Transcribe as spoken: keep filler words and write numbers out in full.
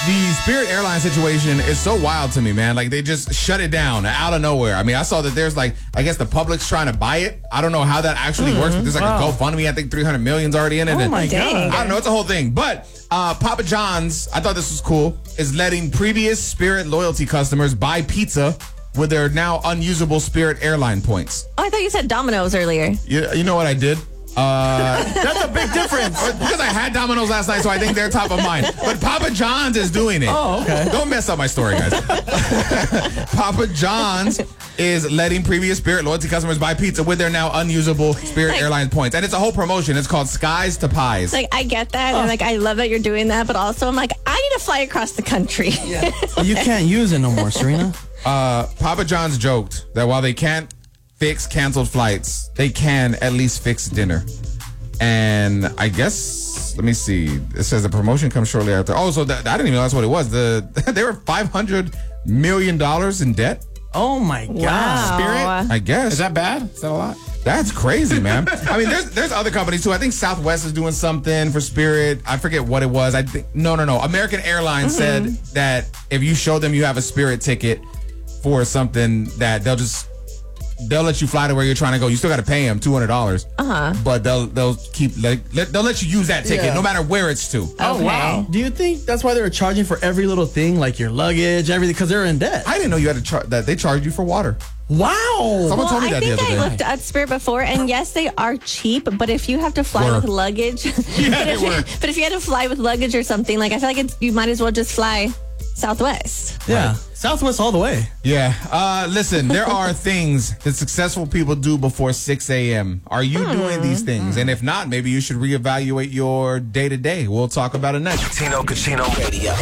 the Spirit Airlines situation is so wild to me, man. Like, they just shut it down out of nowhere. I mean, I saw that there's like, I guess the public's trying to buy it. I don't know how that actually mm-hmm. works, but there's like wow. a GoFundMe. I think three hundred million's already in it. Oh, and my God. I don't know. It's a whole thing. But uh, Papa John's, I thought this was cool, is letting previous Spirit loyalty customers buy pizza with their now unusable Spirit airline points. Oh, I thought you said Domino's earlier. You, you know what I did? Uh, That's a big difference. Because I had Domino's last night, so I think they're top of mind. But Papa John's is doing it. Oh, okay. Don't mess up my story, guys. Papa John's is letting previous Spirit loyalty customers buy pizza with their now unusable Spirit like, Airlines points. And it's a whole promotion. It's called Skies to Pies. Like, I get that. Oh. And, like, I love that you're doing that. But also, I'm like, I need to fly across the country. Yeah. You can't use it no more, Serena. Uh, Papa John's joked that while they can't fix canceled flights, they can at least fix dinner. And I guess, let me see. It says the promotion comes shortly after. Oh, so that, I didn't even know that's what it was. The They were five hundred million dollars in debt. Oh, my God. Wow. Spirit? I guess. Is that bad? Is that a lot? That's crazy, man. I mean, there's there's other companies, too. I think Southwest is doing something for Spirit. I forget what it was. I think No, no, no. American Airlines mm-hmm. said that if you show them you have a Spirit ticket for something, that they'll just they'll let you fly to where you're trying to go. You still got to pay them two hundred dollars. Uh-huh. But they'll they'll keep let, let, they'll let you use that ticket yeah. no matter where it's to. Oh, okay. Wow. Do you think that's why they were charging for every little thing, like your luggage, everything, because they're in debt? I didn't know you had to char- that they charged you for water. Wow. Someone well, told me that I think the other I day. looked at Spirit before, and yes, they are cheap, but if you have to fly were. with luggage, yeah, but, they if, were. but if you had to fly with luggage or something, like I feel like it's, you might as well just fly Southwest. Yeah. Right. Southwest all the way. Yeah. Uh, listen, there are things that successful people do before six a.m. Are you hmm. doing these things? And if not, maybe you should reevaluate your day-to-day. We'll talk about it next. Tino Casino Radio.